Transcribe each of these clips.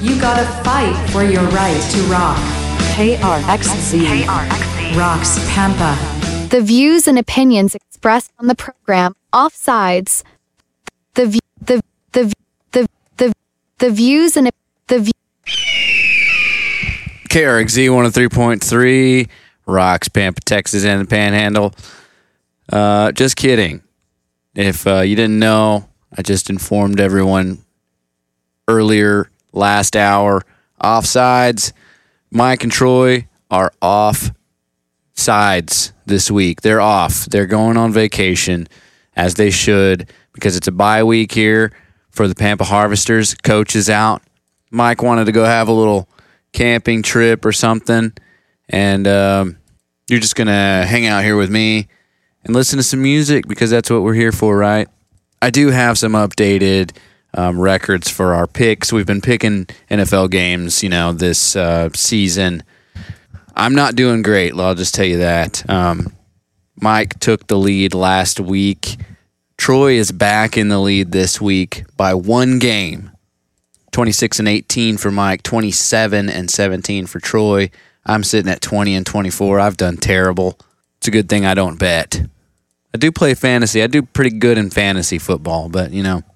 You gotta fight for your right to rock. KRXZ rocks Pampa. The views and opinions expressed on the program Offsides. The views and KRXZ 103.3 rocks Pampa, Texas, and the Panhandle. Just kidding. If you didn't know, I just informed everyone earlier last hour. Offsides. Mike and Troy are off sides this week. They're off. They're going on vacation, as they should, because it's a bye week here for the Pampa Harvesters. Coach is out. Mike wanted to go have a little camping trip or something, and you're just going to hang out here with me and listen to some music, because that's what we're here for, right? I do have some updated records for our picks. We've been picking NFL games, this season. I'm not doing great, I'll just tell you that. Mike took the lead last week. Troy is back in the lead this week by one game. 26-18 for Mike, 27-17 for Troy. I'm sitting at 20-24. I've done terrible. It's a good thing I don't bet. I do play fantasy. I do pretty good in fantasy football, but,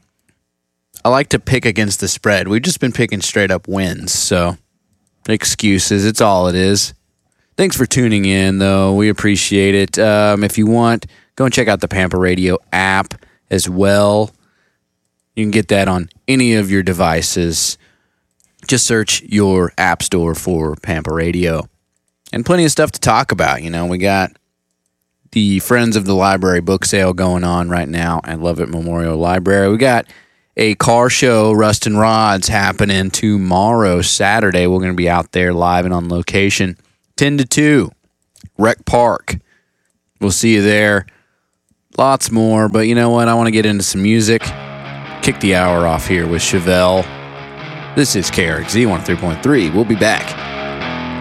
I like to pick against the spread. We've just been picking straight up wins, so excuses. It's all it is. Thanks for tuning in, though. We appreciate it. If you want, go and check out the Pampa Radio app as well. You can get that on any of your devices. Just search your app store for Pampa Radio. And plenty of stuff to talk about. We got the Friends of the Library book sale going on right now at Lovett Memorial Library. We got a car show, Rust and Rods, happening tomorrow, Saturday. We're going to be out there live and on location. 10 to 2, Rec Park. We'll see you there. Lots more, but you know what? I want to get into some music. Kick the hour off here with Chevelle. This is KRXZ 103.3. We'll be back.